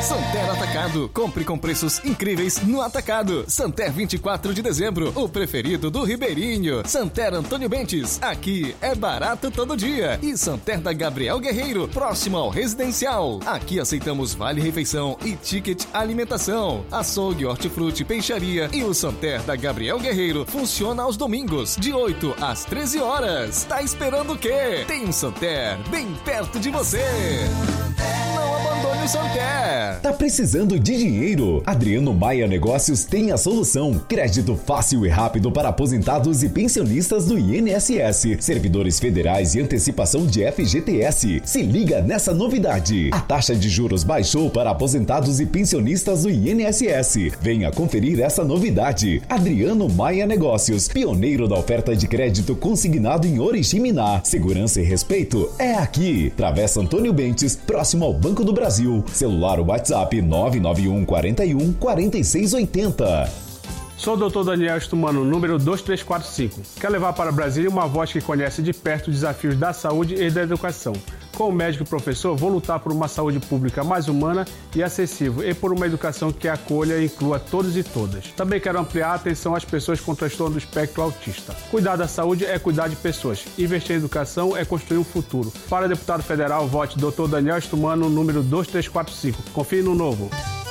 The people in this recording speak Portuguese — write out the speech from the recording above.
Santer Atacado. Compre com preços incríveis no Atacado. Santer 24 de dezembro, o preferido do Ribeirinho. Santer Antônio Bentes, aqui é barato todo dia. E Santer da Gabriel Guerreiro, próximo ao Residencial. Aqui aceitamos vale-refeição e ticket alimentação. Açougue, hortifruti, peixaria e o Santer da Gabriel Guerreiro funciona aos domingos, de 8 às 13 horas. Tá esperando o quê? Tem um Santer bem perto de você. Não abandone o Santer. Tá precisando de dinheiro? Adriano Maia Negócios tem a solução. Crédito fácil e rápido para aposentados e pensionistas do INSS, servidores federais e antecipação de FGTS. Se liga nessa novidade. A taxa de juros baixou para aposentados e pensionistas do INSS. Venha conferir essa novidade. Adriano Maia Negócios, pioneiro da oferta de crédito consignado em Oriximiná. Segurança e respeito é aqui. Travessa Antônio Bentes, próximo ao Banco do Brasil. Celular ou WhatsApp 991 41 4680. Sou o Dr. Daniel Stumano, número 2345. Quer levar para Brasília uma voz que conhece de perto os desafios da saúde e da educação. Como médico e professor, vou lutar por uma saúde pública mais humana e acessível e por uma educação que acolha e inclua todos e todas. Também quero ampliar a atenção às pessoas com transtorno do espectro autista. Cuidar da saúde é cuidar de pessoas. Investir em educação é construir um futuro. Para deputado federal, vote Dr. Daniel Stumano, número 2345. Confie no novo.